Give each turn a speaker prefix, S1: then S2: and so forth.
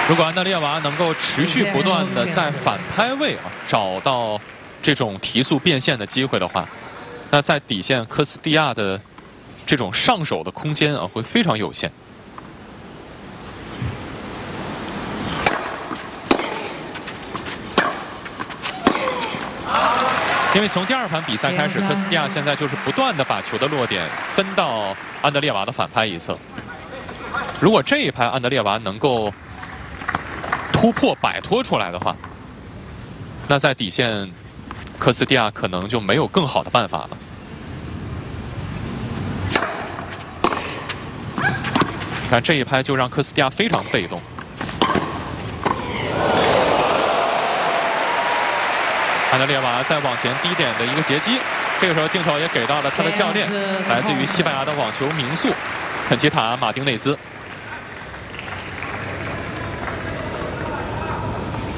S1: 如果安德烈娃能够持续不断的在反拍位找到这种提速变现的机会的话，那在底线科斯蒂亚的这种上手的空间会非常有限。因为从第2盘比赛开始，科斯蒂亚现在就是不断的把球的落点分到安德烈娃的反拍一侧。如果这一拍安德烈娃能够突破摆脱出来的话，那在底线科斯蒂亚可能就没有更好的办法了。看这一拍就让科斯蒂亚非常被动。安德烈娃在往前低点的一个截击，这个时候镜头也给到了他的教练，来自于西班牙的网球名宿肯奇塔·马丁内斯。